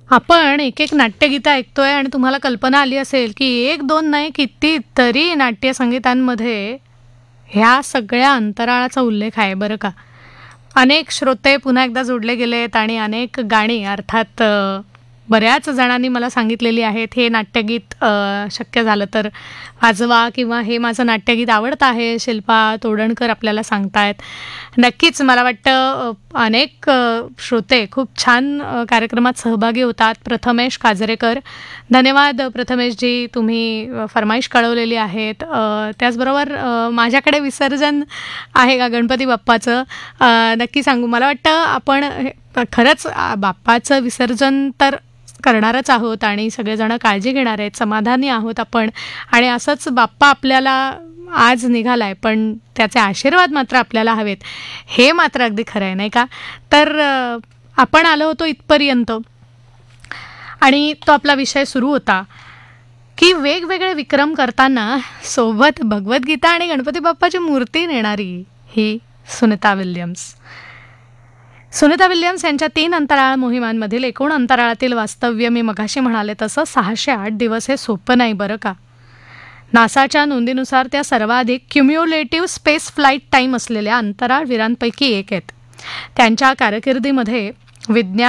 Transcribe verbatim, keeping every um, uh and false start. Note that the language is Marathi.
आपण एक एक नाट्यगीतं ऐकतोय आणि तुम्हाला कल्पना आली असेल की एक दोन नाही कितीतरी नाट्य संगीतांमध्ये ह्या सगळ्या अंतराळाचा उल्लेख आहे बरं का. अनेक श्रोते पुन्हा एकदा जोडले गेलेत आणि अनेक गाणी अर्थात अ, बऱ्याच जणांनी मला सांगितलेली आहेत हे नाट्यगीत अ, शक्य झालं तर वाजवा किंवा हे माझं नाट्यगीत आवडतं आहे. शिल्पा तोडणकर आपल्याला सांगतायत. नक्कीच मला वाटतं अ, अनेक अ, श्रोते खूप छान अ, कार्यक्रमात सहभागी होतात. प्रथमेश काजरेकर, धन्यवाद प्रथमेशजी, तुम्ही अ, फरमाईश कळवलेली आहेत. अ, त्याचबरोबर अ, माझ्याकडे विसर्जन आहे का गणपती बाप्पाचं, अ, नक्की सांगू. मला वाटतं आपण हे- खरंच आ, बाप्पाचं विसर्जन तर करणारच आहोत आणि सगळेजण काळजी घेणार आहेत, समाधानी आहोत आपण. आणि असंच बाप्पा आपल्याला आज निघालाय पण त्याचे आशीर्वाद मात्र आपल्याला हवेत, हे मात्र अगदी खरं आहे नाही का. तर अ, आपण आलो होतो इथपर्यंत आणि तो आपला विषय सुरू होता की वेगवेगळे विक्रम करताना सोबत भगवद्गीता आणि गणपती बाप्पाची मूर्ती नेणारी ही सुनीता विल्यम्स. सुनीता विल्यम्स यांच्या तीन अंतराळ मोहिमांमधील एकूण अंतराळातील वास्तव्य मी मगाशी म्हणाले तसं सहाशे आठ दिवस हे सोपं नाही बरं का. नासाच्या नोंदीनुसार त्या सर्वाधिक क्युम्युलेटिव्ह स्पेस फ्लाईट टाईम असलेल्या अंतराळवीरांपैकी एक आहेत. त्यांच्या कारकिर्दीमध्ये विज्ञान